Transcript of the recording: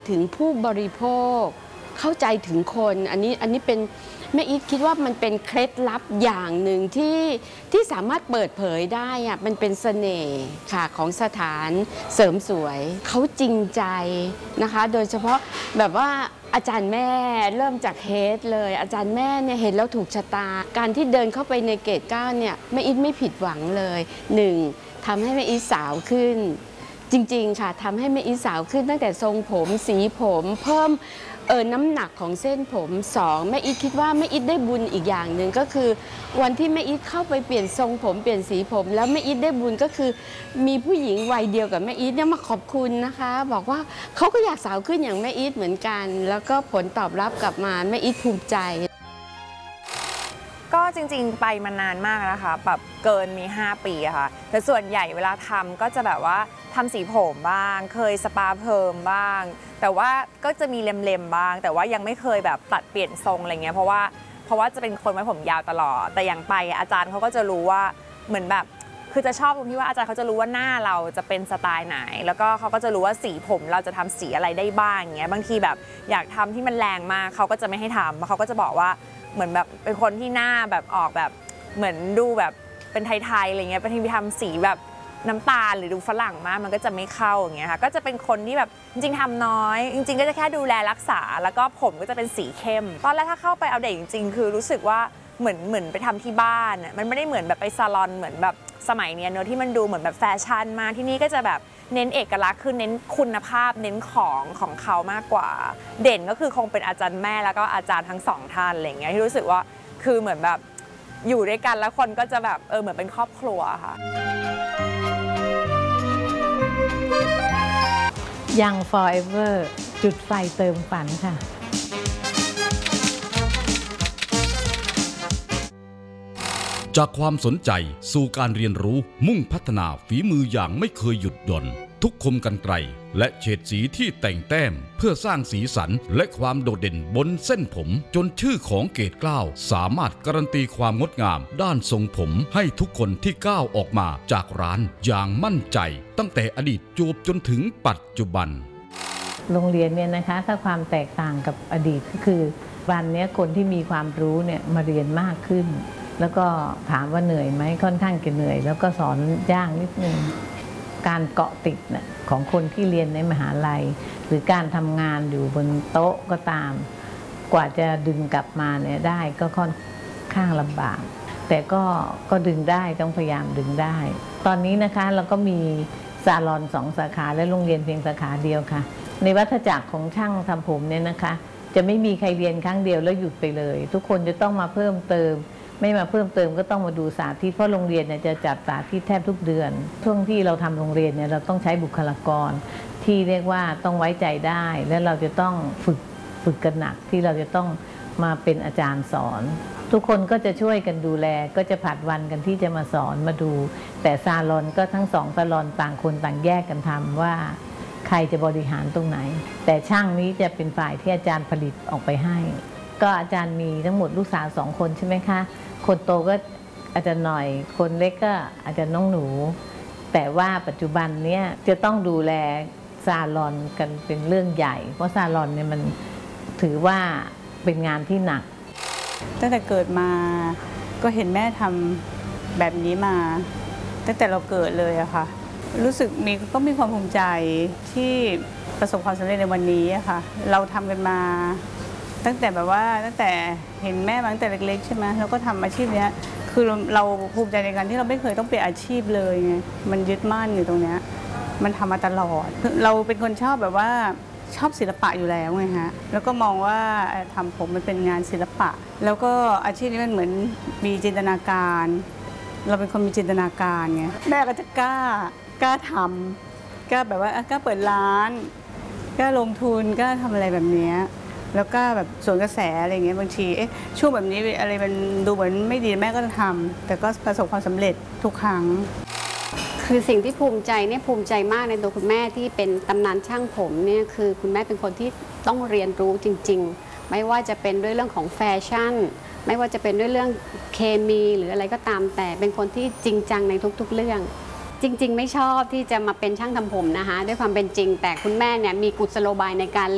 ถึงผู้บริโภคเข้าใจถึงคนอันนี้เป็นแม่อีทคิดว่ามันเป็นเคล็ดลับอย่างหนึ่งที่สามารถเปิดเผยได้อะมันเป็นเสน่ห์ค่ะของสถานเสริมสวยเขาจริงใจนะคะโดยเฉพาะแบบว่าอาจารย์แม่เริ่มจากเฮดเลยอาจารย์แม่เนี่ยเห็นแล้วถูกชะตาการที่เดินเข้าไปในเกต9เนี่ยแม่อีทไม่ผิดหวังเลย1ทำให้แม่อีทสาวขึ้นจริงๆค่ะทำให้แม่อีทสาวขึ้นตั้งแต่ทรงผมสีผมเพิ่มน้ำหนักของเส้นผม2แม่อีทคิดว่าแม่อีทได้บุญอีกอย่างหนึ่งก็คือวันที่แม่อีทเข้าไปเปลี่ยนทรงผมเปลี่ยนสีผมแล้วแม่อีทได้บุญก็คือมีผู้หญิงวัยเดียวกับแม่อีทเนี่ยมาขอบคุณนะคะบอกว่าเขาก็อยากสาวขึ้นอย่างแม่อีทเหมือนกันแล้วก็ผลตอบรับกลับมาแม่อีทภูมิใจก็จริงๆไปมานานมากนะคะแบบเกินมี5 ปีอะค่ะแต่ส่วนใหญ่เวลาทำก็จะแบบว่าทำสีผมบ้างเคยสปาเพิ่มบ้างแต่ว่าก็จะมีเล็มๆบ้างแต่ว่ายังไม่เคยแบบตัดเปลี่ยนทรงอะไรเงี้ยเพราะว่าจะเป็นคนไว้ผมยาวตลอดแต่อย่างไปอาจารย์เขาก็จะรู้ว่าเหมือนแบบคือจะชอบตรงที่ว่าอาจารย์เขาจะรู้ว่าหน้าเราจะเป็นสไตล์ไหนแล้วก็เขาก็จะรู้ว่าสีผมเราจะทำสีอะไรได้บ้างอย่างเงี้ยบางทีแบบอยากทำที่มันแรงมากเขาก็จะไม่ให้ทำเพราะเขาก็จะบอกว่าเหมือนแบบเป็นคนที่หน้าแบบออกแบบเหมือนดูแบบเป็นไทยๆอะไรเงี้ยบางทีไปทำสีแบบน้ำตาลหรือดูฝรั่งมากมันก็จะไม่เข้าอย่างเงี้ยค่ะก็จะเป็นคนที่แบบจริงๆทำน้อยจริงๆก็จะแค่ดูแลรักษาแล้วก็ผมก็จะเป็นสีเข้มตอนแรกถ้าเข้าไปเอาเด็กจริงๆคือรู้สึกว่าเหมือนไปทำที่บ้านมันไม่ได้เหมือนแบบไปซาลอนเหมือนแบบสมัยนี้เนอะที่มันดูเหมือนแบบแฟชั่นมาที่นี่ก็จะแบบเน้นเอกลักษณ์คือเน้นคุณภาพเน้นของเขามากกว่าเด่นก็คือคงเป็นอาจารย์แม่แล้วก็อาจารย์ทั้ง2 ท่านอะไรเงี้ยที่รู้สึกว่าคือเหมือนแบบอยู่ด้วยกันแล้วคนก็จะแบบเหมือนเป็นครอบครัวค่ะยัง forever จุดไฟเติมฝันค่ะจากความสนใจสู่การเรียนรู้มุ่งพัฒนาฝีมืออย่างไม่เคยหยุดหย่อนทุกคมกรรไกรและเฉดสีที่แต่งแต้มเพื่อสร้างสีสันและความโดดเด่นบนเส้นผมจนชื่อของเกต9สามารถการันตีความงดงามด้านทรงผมให้ทุกคนที่ก้าวออกมาจากร้านอย่างมั่นใจตั้งแต่อดีตจวบจนถึงปัจจุบันโรงเรียนเนี่ยนะคะถ้าความแตกต่างกับอดีตก็คือวันนี้คนที่มีความรู้เนี่ยมาเรียนมากขึ้นแล้วก็ถามว่าเหนื่อยไหมค่อนข้างจะเหนื่อยแล้วก็สอนยากนิดนึงการเกาะติดนะของคนที่เรียนในมหาลัยหรือการทำงานอยู่บนโต๊ะก็ตามกว่าจะดึงกลับมาเนี่ยได้ก็ค่อนข้างลำบากแต่ก็ดึงได้ต้องพยายามดึงได้ตอนนี้นะคะเราก็มีซาลอน2 สาขาและโรงเรียนเพียงสาขาเดียวค่ะในวัฏจักรของช่างทำผมเนี่ยนะคะจะไม่มีใครเรียนครั้งเดียวแล้วหยุดไปเลยทุกคนจะต้องมาเพิ่มเติมไม่มาเพิ่มเติมก็ต้องมาดูสาธิตเพราะโรงเรียนเนี่ยจะจัดสาธิตแทบทุกเดือนช่วงที่เราทำโรงเรียนเนี่ยเราต้องใช้บุคลากรที่เรียกว่าต้องไว้ใจได้และเราจะต้องฝึกกันหนักที่เราจะต้องมาเป็นอาจารย์สอนทุกคนก็จะช่วยกันดูแลก็จะผัดวันกันที่จะมาสอนมาดูแต่ซาลอนก็ทั้ง2 ซาลอนต่างคนต่างแยกกันทำว่าใครจะบริหารตรงไหนแต่ช่างนี้จะเป็นฝ่ายที่อาจารย์ผลิตออกไปให้ก็อาจารย์มีทั้งหมดลูกสาว2 คนใช่ไหมคะคนโตก็อาจจะหน่อยคนเล็กก็อาจจะน้องหนูแต่ว่าปัจจุบันเนี้ยจะต้องดูแลซาลอนกันเป็นเรื่องใหญ่เพราะซาลอนเนี่ยมันถือว่าเป็นงานที่หนักตั้งแต่เกิดมาก็เห็นแม่ทำแบบนี้มาตั้งแต่เราเกิดเลยอะค่ะรู้สึกก็มีความภูมิใจที่ประสบความสำเร็จในวันนี้อะค่ะเราทำกันมาตั้งแต่เห็นแม่มาตั้งแต่เล็กๆใช่ไหมเราก็ทำอาชีพนี้คือเราภูมิใจในการที่เราไม่เคยต้องเปลี่ยนอาชีพเลยไงมันยึดมั่นอยู่ตรงนี้มันทำมาตลอดเราเป็นคนชอบแบบว่าชอบศิลปะอยู่แล้วไงฮะแล้วก็มองว่าทำผมมันเป็นงานศิลปะแล้วก็อาชีพนี้มันเหมือนมีจินตนาการเราเป็นคนมีจินตนาการไงแม่ก็จะกล้าทำกล้าแบบว่ากล้าเปิดร้านกล้าลงทุนกล้าทำอะไรแบบนี้แล้วก็แบบสวนกระแสอะไรเงี้ยบางทีช่วงแบบนี้อะไรมันดูเหมือนไม่ดีแม่ก็จะทำแต่ก็ประสบความสำเร็จทุกครั้งคือสิ่งที่ภูมิใจเนี่ยภูมิใจมากในตัวคุณแม่ที่เป็นตำนานช่างผมเนี่ยคือคุณแม่เป็นคนที่ต้องเรียนรู้จริงๆไม่ว่าจะเป็นด้วยเรื่องของแฟชั่นไม่ว่าจะเป็นด้วยเรื่องเคมีหรืออะไรก็ตามแต่เป็นคนที่จริงจังในทุกๆเรื่องจริงๆไม่ชอบที่จะมาเป็นช่างทำผมนะคะด้วยความเป็นจริงแต่คุณแม่เนี่ยมีกุศโลบายในการ